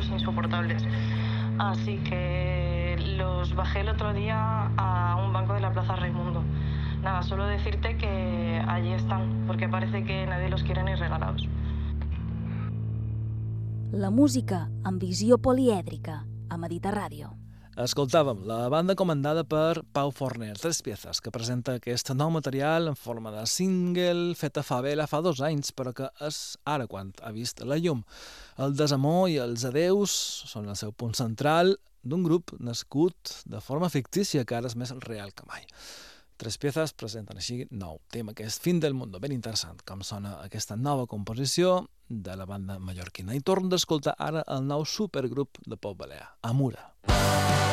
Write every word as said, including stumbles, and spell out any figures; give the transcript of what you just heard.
caos insoportables. Así que los bajé el otro día a un banco de la Plaza Raimundo. Nada, solo decirte que allí están, porque parece que nadie los quiere ni regalados. La música amb visió polièdrica a Mediterràdio. Escoltàvem la banda comandada per Pau Forner, Tres Piezas, que presenta aquest nou material en forma de single feta fa vela fa dos anys, però que és ara quan ha vist la llum. El desamor i els adeus són el seu punt central d'un grup nascut de forma fictícia que ara és més real que mai. Tres Piezas presenten així nou tema, que és Fin del Mundo, ben interessant com sona aquesta nova composició de la banda mallorquina. I torno d'escoltar ara el nou supergrup de pop balear, Amura.